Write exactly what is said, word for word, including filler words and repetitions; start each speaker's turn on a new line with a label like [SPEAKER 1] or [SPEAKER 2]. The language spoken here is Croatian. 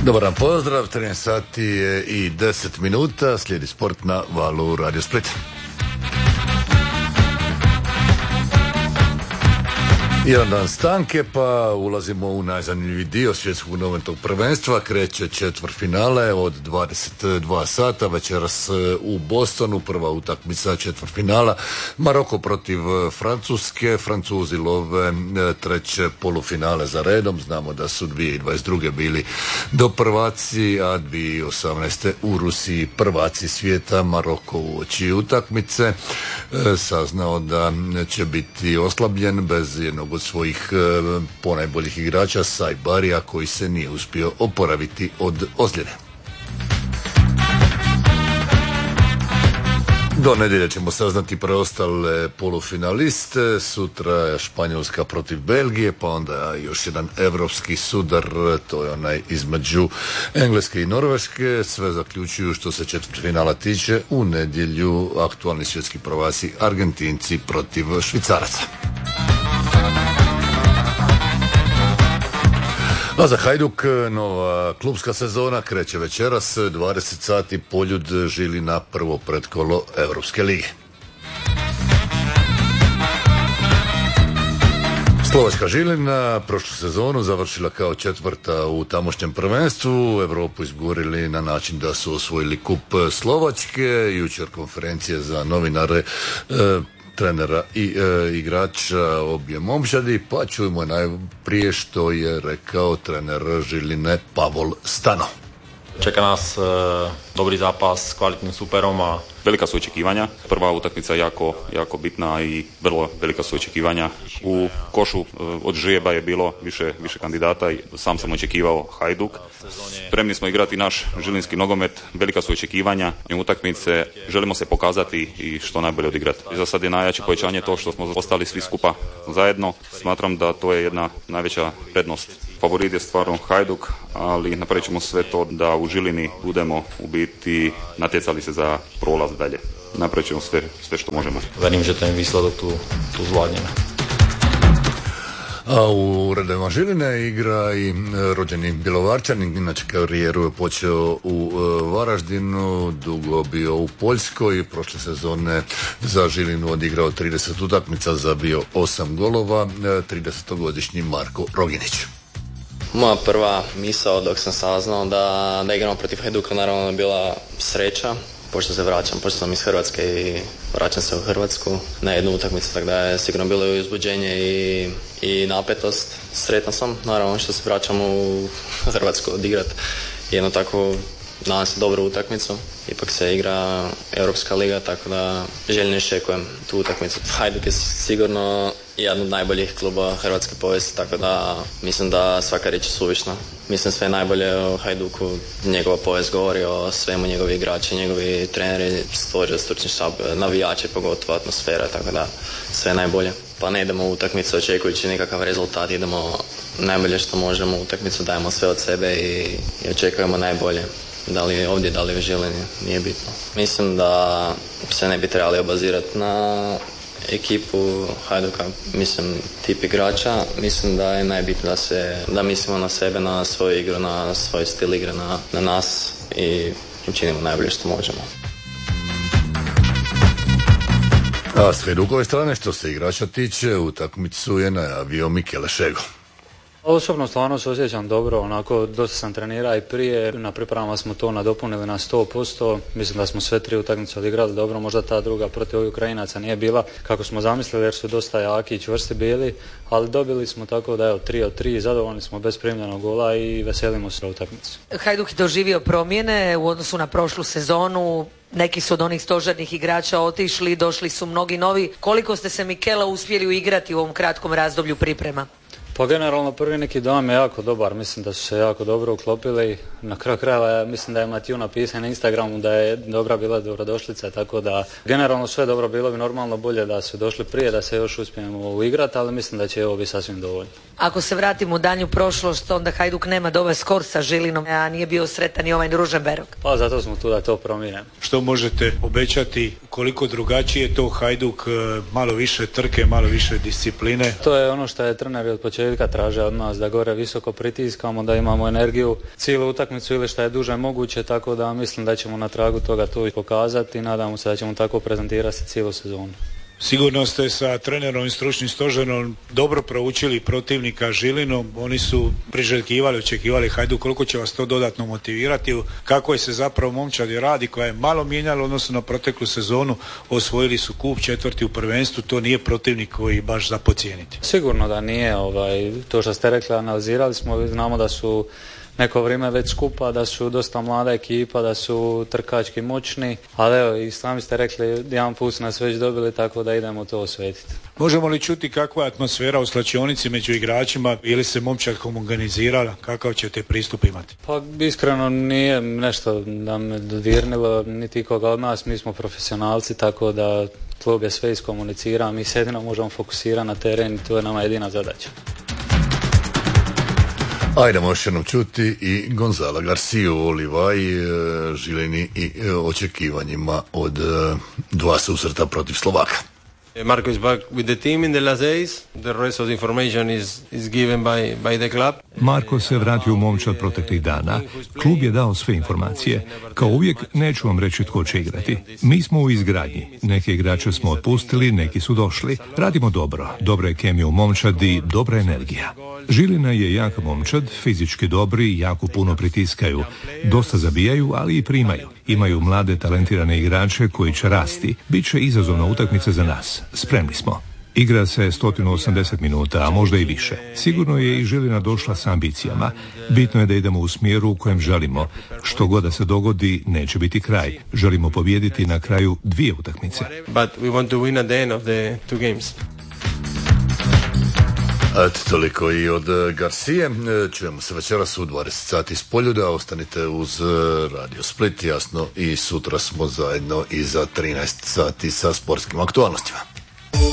[SPEAKER 1] Dobar dan, pozdrav, trinaest sati je i deset minuta, slijedi sport na valu Radio Split. Jedan dan stanke, pa ulazimo u najzanimljiviji dio svjetskog nogometnog prvenstva. Kreće četvrtfinale od dvadeset dva sata večeras u Bostonu. Prva utakmica četvrtfinala. Maroko protiv Francuske. Francuzi love treće polufinale za redom. Znamo da su dvije tisuće dvadeset druge bili do prvaci, a dvije tisuće osamnaeste u Rusiji prvaci svijeta. Maroko uoči utakmice saznao da će biti oslabljen bez jednog od svojih e, ponajboljih igrača Sajbarija, koji se nije uspio oporaviti od ozljede. Do nedjelje ćemo saznati preostale polufinaliste. Sutra Španjolska protiv Belgije, pa onda još jedan europski sudar, to je onaj između Engleske i Norveške. Sve zaključuju što se četvrtfinala tiče u nedjelju aktualni svjetski prvaci Argentinci protiv Švicaraca. A za Hajduk nova klubska sezona kreće večeras, dvadeset sati, Poljud žili na prvo pretkolo Europske lige. Slovačka Žilina prošlu sezonu završila kao četvrta u tamošnjem prvenstvu. Europu izgurili na način da su osvojili kup Slovačke. Jučer konferencije za novinare, e, trenera i e, igrača obje momčadi, pa čujemo najprije što je rekao trener Žiline Pavol Stano.
[SPEAKER 2] Čeka nas e, dobri zapas s kvalitnim superom, a velika su očekivanja. Prva utakmica je jako, jako bitna i vrlo velika su očekivanja. U košu e, od žrijeba je bilo više, više kandidata i sam sam očekivao Hajduk. Spremni smo igrati naš žilinski nogomet, velika su očekivanja i utakmice, želimo se pokazati i što najbolje odigrati. I za sad je najjače povećanje to što smo ostali svi skupa zajedno. Smatram da to je jedna najveća prednost. Favorit je stvarno Hajduk, ali napravit ćemo sve to da u Žilini budemo u biti natjecali se za prolaz dalje. Napravit ćemo sve, sve što možemo.
[SPEAKER 3] Verím, že ten výsledok tu, tu zvládneme.
[SPEAKER 1] A u redovima Žiline igra i rođeni Bjelovarčanin, inače karijeru je počeo u Varaždinu, dugo bio u Poljskoj, prošle sezone za Žilinu odigrao trideset utakmica, zabio osam golova, tridesetogodišnji Marko Roginić.
[SPEAKER 3] Moja prva misao dok sam saznao da, da igramo protiv Hajduka naravno bila sreća, pošto se vraćam, pošto sam iz Hrvatske i vraćam se u Hrvatsku na jednu utakmicu, tako da je sigurno bilo i uzbuđenje i, i napetost. Sretan sam, naravno što se vraćam u Hrvatsku odigrat jednu takvu, nadam se, dobru utakmicu. Ipak se igra Europska liga, tako da željno iščekujem tu utakmicu. Hajduk je sigurno jedan od najboljih kluba hrvatske povijesti, tako da mislim da svaka riječ je suvišna. Mislim sve najbolje o Hajduku, njegova povijest govori o svemu, njegovi igrači, njegovi treneri, stožer, stručni štab, navijači, pogotovo atmosfera, tako da sve najbolje. Pa ne idemo u utakmicu očekujući nekakav rezultat, idemo najbolje što možemo u utakmicu, dajemo sve od sebe i, i očekujemo najbolje. Da li ovdje, da li u Žilini, nije bitno. Mislim da se ne bi trebali obazirati na ekipu Hajduka, mislim tip igrača. Mislim da je najbitno da se, da mislimo na sebe, na svoju igru, na svoj stil igre, na, na nas i učinimo najbolje što možemo.
[SPEAKER 1] A s Hajdukove strane, što se igrača tiče, utakmicu je najavio Michele Šego.
[SPEAKER 4] Osobno stvarno se osjećam dobro, onako dosta sam trenirao i prije, na pripremama smo to nadopunili na sto posto, mislim da smo sve tri utakmice odigrali dobro, možda ta druga protiv ovih Ukrajinaca nije bila kako smo zamislili jer su dosta jaki i čvrsti bili, ali dobili smo tako da evo tri od tri, zadovoljni smo bez primljenog gola i veselimo se na utakmicu.
[SPEAKER 5] Hajduk je doživio promjene u odnosu na prošlu sezonu. Neki su od onih stožernih igrača otišli, došli su mnogi novi. Koliko ste se, Mikela, uspjeli uigrati u ovom kratkom razdoblju priprema?
[SPEAKER 4] Pa generalno prvi neki dan je jako dobar, mislim da su se jako dobro uklopili. Na kraju krajeva mislim da je Matiju napisao na Instagramu da je dobra bila dobrodošlica, tako da generalno sve dobro, bilo bi normalno bolje da su došli prije, da se još uspijemo uigrati, ali mislim da će ovo biti sasvim dovoljno.
[SPEAKER 5] Ako se vratimo u danju prošlost, onda Hajduk nema dobar skor sa Žilinom, a nije bio sretan i ovaj Ružomberok.
[SPEAKER 4] Pa zato smo tu da to promijenimo.
[SPEAKER 6] Što možete obećati, koliko drugačije je to Hajduk, malo više trke, malo više discipline?
[SPEAKER 4] To je ono što je trener od početka početka traže od nas da gore visoko pritiskamo, da imamo energiju cijelu utakmicu ili što je duže moguće, tako da mislim da ćemo na tragu toga to i pokazati i nadamo se da ćemo tako prezentirati cijelu sezonu.
[SPEAKER 6] Sigurno ste sa trenerom i stručnim stožerom dobro proučili protivnika Žilinu, oni su priželjkivali, očekivali Hajduk, koliko će vas to dodatno motivirati, kako je se zapravo momčadi radi koja je malo mijenjala odnosno na proteklu sezonu, osvojili su kup četvrti u prvenstvu, to nije protivnik koji baš za podcijeniti.
[SPEAKER 4] Sigurno da nije, ovaj, to što ste rekli, analizirali smo, znamo da su neko vrijeme već skupa, da su dosta mlada ekipa, da su trkački moćni, ali evo i sami ste rekli, jedan put su nas već dobili, tako da idemo to osvetiti.
[SPEAKER 6] Možemo li čuti kakva je atmosfera u slačionici među igračima, ili se momčad homogenizirala, kakav ćete pristup imati?
[SPEAKER 4] Pa iskreno nije nešto da me dodirnilo, niti koga od nas, mi smo profesionalci, tako da klub je sve iskomunicira, mi se jedino možemo fokusirati na teren i to je nama jedina zadaća.
[SPEAKER 1] Ajdemo još jednom čuti i Gonzala Garciju o Olivaj, Žilini i očekivanjima od dva susreta protiv Slovaka.
[SPEAKER 7] Marko is back with the team in the last days. The rest of the information is, is given by, by the club.
[SPEAKER 8] Marko se vratio u momčad proteklih dana. Klub je dao sve informacije. Kao uvijek, neću vam reći tko će igrati. Mi smo u izgradnji. Neke igrače smo otpustili, neki su došli. Radimo dobro. Dobra je kemija u momčadi, dobra energija. Žilina je jaka momčad, fizički dobri, jako puno pritiskaju. Dosta zabijaju, ali i primaju. Imaju mlade, talentirane igrače koji će rasti. Biće izazovna utakmica za nas. Spremni smo. Igra se sto osamdeset minuta, a možda i više. Sigurno je i Žilina došla s ambicijama. Bitno je da idemo u smjeru u kojem želimo. Što god da se dogodi, neće biti kraj. Želimo pobijediti na kraju dvije utakmice.
[SPEAKER 7] But we want to win at the end of the two games.
[SPEAKER 1] Eto, toliko i od Garcije. Čujemo se večeras u dvadeset sati iz Poljuda. Ostanite uz Radio Split, jasno, i sutra smo zajedno i za trinaest sati sa sportskim aktualnostima.